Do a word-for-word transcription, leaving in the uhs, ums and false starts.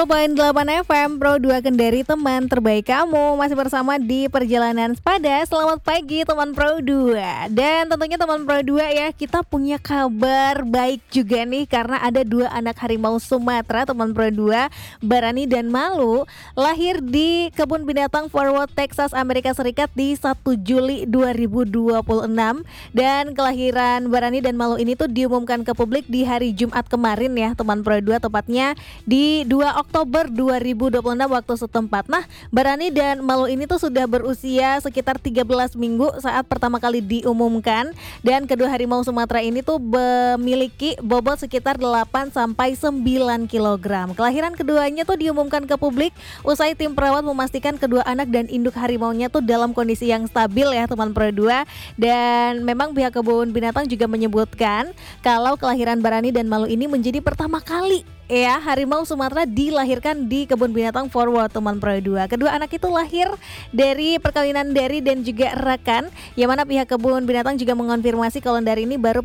Poin delapan F M Pro dua Kendari, teman terbaik kamu. Masih bersama di Perjalanan Sepada. Selamat pagi teman Pro dua. Dan tentunya teman Pro dua ya, kita punya kabar baik juga nih, karena ada dua anak harimau Sumatera teman Pro dua, Barani dan Malu, lahir di Kebun Binatang Fort Worth, Texas, Amerika Serikat di satu Juli dua ribu dua puluh enam. Dan kelahiran Barani dan Malu ini tuh diumumkan ke publik di hari Jumat kemarin ya teman Pro dua, tepatnya di dua Oktober dua ribu dua puluh enam waktu setempat. Nah, Barani dan Malu ini tuh sudah berusia sekitar tiga belas minggu saat pertama kali diumumkan, dan kedua harimau Sumatera ini tuh memiliki bobot sekitar delapan sampai sembilan kilogram. Kelahiran keduanya tuh diumumkan ke publik usai tim perawat memastikan kedua anak dan induk harimaunya tuh dalam kondisi yang stabil ya teman Pro dua. Dan memang pihak kebun binatang juga menyebutkan kalau kelahiran Barani dan Malu ini menjadi pertama kali ya harimau Sumatera dilahirkan di Kebun Binatang Fort Worth teman Pro dua. Kedua anak itu lahir dari perkawinan Dari dan juga Rakan, yang mana pihak Kebun Binatang juga mengonfirmasi kalau Dari ini baru